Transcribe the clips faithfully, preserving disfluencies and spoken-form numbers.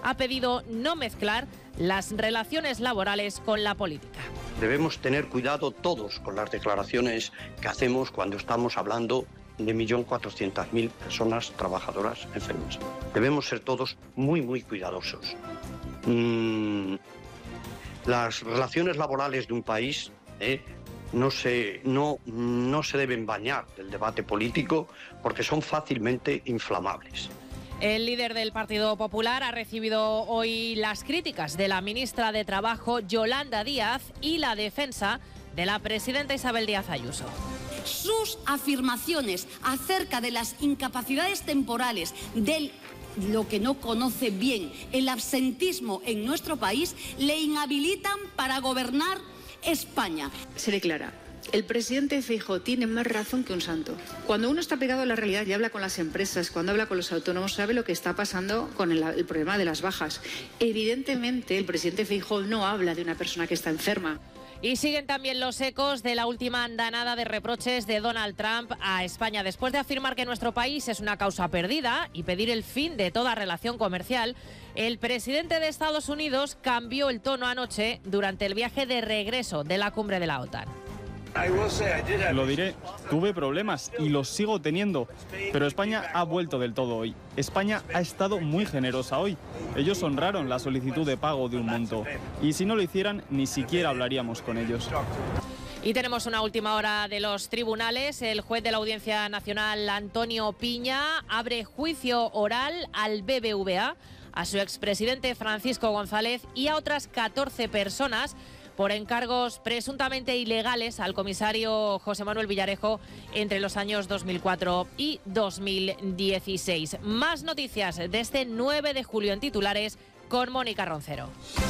ha pedido no mezclar las relaciones laborales con la política. Debemos tener cuidado todos con las declaraciones que hacemos cuando estamos hablando de un millón cuatrocientas mil personas trabajadoras enfermas. Debemos ser todos muy, muy cuidadosos. Mm, las relaciones laborales de un país eh, no, se, no, no se deben bañar del debate político porque son fácilmente inflamables. El líder del Partido Popular ha recibido hoy las críticas de la ministra de Trabajo, Yolanda Díaz, y la defensa de la presidenta Isabel Díaz Ayuso. Sus afirmaciones acerca de las incapacidades temporales, de lo que no conoce bien, el absentismo en nuestro país, le inhabilitan para gobernar España. Se declara. El presidente Feijóo tiene más razón que un santo. Cuando uno está pegado a la realidad y habla con las empresas, cuando habla con los autónomos, sabe lo que está pasando con el, el problema de las bajas. Evidentemente, el presidente Feijóo no habla de una persona que está enferma. Y siguen también los ecos de la última andanada de reproches de Donald Trump a España. Después de afirmar que nuestro país es una causa perdida y pedir el fin de toda relación comercial, el presidente de Estados Unidos cambió el tono anoche durante el viaje de regreso de la cumbre de la OTAN. Lo diré, tuve problemas y los sigo teniendo, pero España ha vuelto del todo hoy. España ha estado muy generosa hoy. Ellos honraron la solicitud de pago de un monto y si no lo hicieran, ni siquiera hablaríamos con ellos. Y tenemos una última hora de los tribunales. El juez de la Audiencia Nacional, Antonio Piña, abre juicio oral al B B V A, a su expresidente Francisco González y a otras catorce personas por encargos presuntamente ilegales al comisario José Manuel Villarejo entre los años dos mil cuatro y dos mil dieciséis. Más noticias de este nueve de julio en titulares con Mónica Roncero.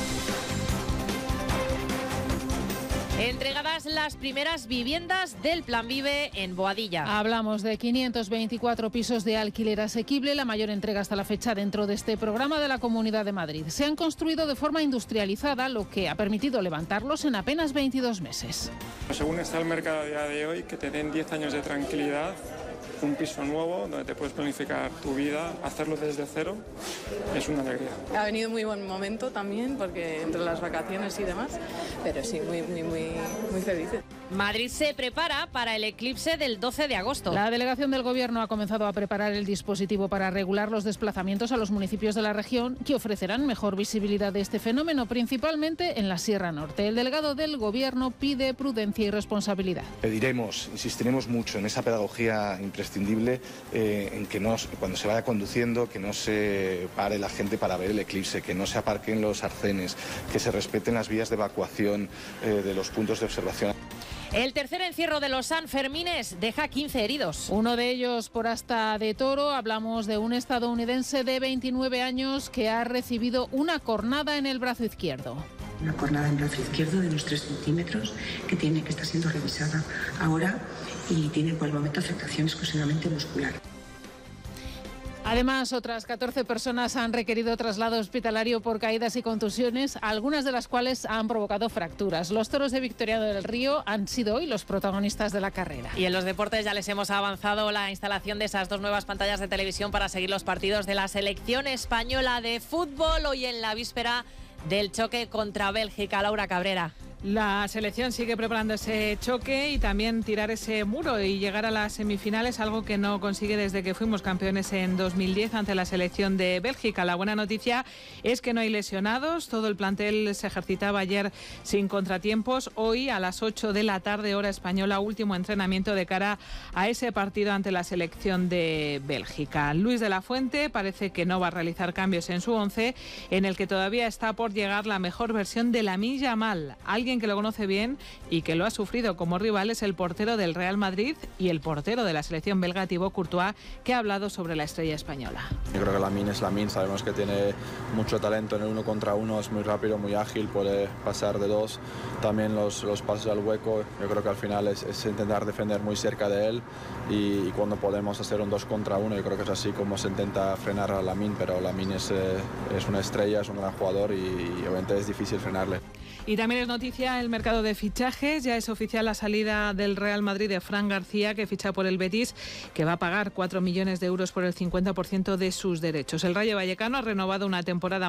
Entregadas las primeras viviendas del Plan Vive en Boadilla. Hablamos de quinientos veinticuatro pisos de alquiler asequible, la mayor entrega hasta la fecha dentro de este programa de la Comunidad de Madrid. Se han construido de forma industrializada, lo que ha permitido levantarlos en apenas veintidós meses. Según está el mercado a día de hoy, que te den diez años de tranquilidad, un piso nuevo donde te puedes planificar tu vida, hacerlo desde cero, es una alegría. Ha venido muy buen momento también, porque entre las vacaciones y demás, pero sí, muy, muy, muy, muy felices. Madrid se prepara para el eclipse del doce de agosto. La delegación del Gobierno ha comenzado a preparar el dispositivo para regular los desplazamientos a los municipios de la región que ofrecerán mejor visibilidad de este fenómeno, principalmente en la Sierra Norte. El delegado del Gobierno pide prudencia y responsabilidad. Pediremos, insistiremos mucho en esa pedagogía imprescindible, eh, en que no, cuando se vaya conduciendo, que no se pare la gente para ver el eclipse, que no se aparquen los arcenes, que se respeten las vías de evacuación eh, de los puntos de observación. El tercer encierro de los Sanfermines deja quince heridos. Uno de ellos por asta de toro. Hablamos de un estadounidense de veintinueve años que ha recibido una cornada en el brazo izquierdo. Una cornada en el brazo izquierdo de unos tres centímetros que tiene que estar siendo revisada ahora y tiene por el momento afectación exclusivamente muscular. Además, otras catorce personas han requerido traslado hospitalario por caídas y contusiones, algunas de las cuales han provocado fracturas. Los toros de Victoriano del Río han sido hoy los protagonistas de la carrera. Y en los deportes ya les hemos avanzado la instalación de esas dos nuevas pantallas de televisión para seguir los partidos de la selección española de fútbol hoy en la víspera del choque contra Bélgica. Laura Cabrera. La selección sigue preparando ese choque y también tirar ese muro y llegar a las semifinales, algo que no consigue desde que fuimos campeones en dos mil diez ante la selección de Bélgica. La buena noticia es que no hay lesionados, todo el plantel se ejercitaba ayer sin contratiempos. Hoy a las ocho de la tarde, hora española, último entrenamiento de cara a ese partido ante la selección de Bélgica. Luis de la Fuente parece que no va a realizar cambios en su once, en el que todavía está por llegar la mejor versión de Lamine Yamal. Alguien que lo conoce bien y que lo ha sufrido como rival es el portero del Real Madrid y el portero de la selección belga, Thibaut Courtois, que ha hablado sobre la estrella española. Yo creo que Lamine es Lamine, sabemos que tiene mucho talento en el uno contra uno, es muy rápido, muy ágil, puede pasar de dos, también los, los pases al hueco. Yo creo que al final es, es intentar defender muy cerca de él y, y cuando podemos hacer un dos contra uno, yo creo que es así como se intenta frenar a Lamine, pero Lamine es, eh, es una estrella, es un gran jugador y, y obviamente es difícil frenarle. Y también es noticia el mercado de fichajes. Ya es oficial la salida del Real Madrid de Fran García, que ficha por el Betis, que va a pagar cuatro millones de euros por el cincuenta por ciento de sus derechos. El Rayo Vallecano ha renovado una temporada